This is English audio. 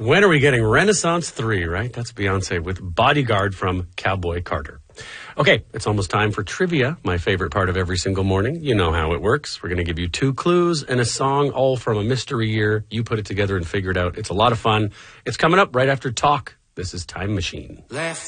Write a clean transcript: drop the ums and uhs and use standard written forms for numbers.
When are we getting Renaissance 3, right? That's Beyonce with Bodyguard from Cowboy Carter. Okay, it's almost time for trivia, my favorite part of every single morning. You know how it works. We're going to give you 2 clues and a song, all from a mystery year. You put it together and figure it out. It's a lot of fun. It's coming up right after Talk. This is Time Machine.